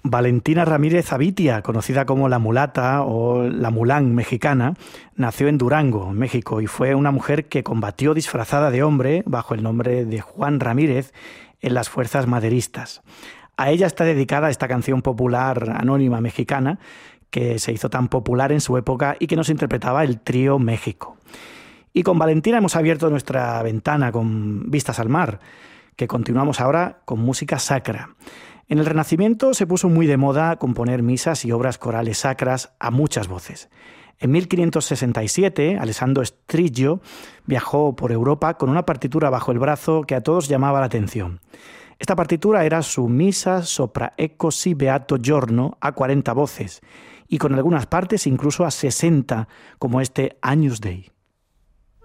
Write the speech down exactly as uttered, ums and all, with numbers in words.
Valentina Ramírez Avitia, conocida como la mulata o la mulán mexicana, nació en Durango, México, y fue una mujer que combatió disfrazada de hombre bajo el nombre de Juan Ramírez en las fuerzas maderistas. A ella está dedicada esta canción popular anónima mexicana que se hizo tan popular en su época y que nos interpretaba el Trío México. Y con Valentina hemos abierto nuestra ventana con vistas al mar, que continuamos ahora con música sacra. En el Renacimiento se puso muy de moda componer misas y obras corales sacras a muchas voces. En mil quinientos sesenta y siete, Alessandro Striggio viajó por Europa con una partitura bajo el brazo que a todos llamaba la atención. Esta partitura era su Misa sopra Ecco si beato giorno a cuarenta voces y con algunas partes incluso a sesenta, como este Agnus Dei.